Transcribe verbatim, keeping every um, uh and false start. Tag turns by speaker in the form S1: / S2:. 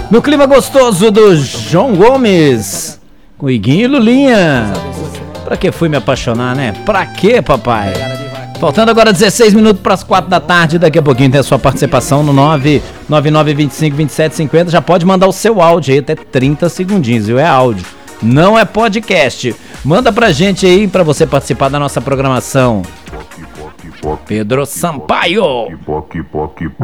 S1: No clima gostoso do João Gomes, com Iguinho e Lulinha. Pra que fui me apaixonar, né? Pra que, papai? Faltando agora dezesseis minutos para as quatro da tarde. Daqui a pouquinho tem a sua participação no nove nove nove dois cinco dois sete cinco zero. Já pode mandar o seu áudio aí, até trinta segundinhos, viu? É áudio, não é podcast. Manda pra gente aí pra você participar da nossa programação. Pedro Sampaio.